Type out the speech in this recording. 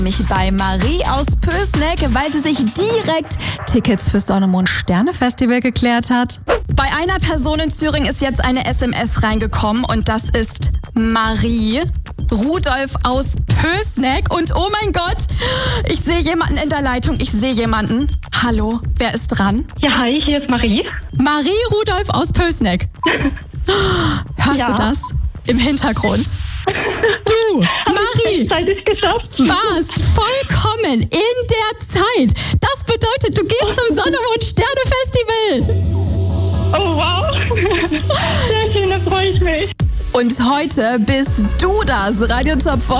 Mich bei Marie aus Pößneck, weil sie sich direkt Tickets fürs Sonne-Mond-Sterne-Festival geklärt hat. Bei einer Person in Thüringen ist jetzt eine SMS reingekommen und das ist Marie Rudolf aus Pößneck. Und oh mein Gott, ich sehe jemanden in der Leitung, Hallo, wer ist dran? Ja, hi, hier ist Marie. Marie Rudolf aus Pößneck. Hörst du das im Hintergrund? Du, Marie, Rechtzeitig geschafft. warst vollkommen in der Zeit. Das bedeutet, du gehst zum Sonne-Mond-Sterne-Festival. Oh, wow. Sehr schön, da freue ich mich. Und heute bist du das Radio Top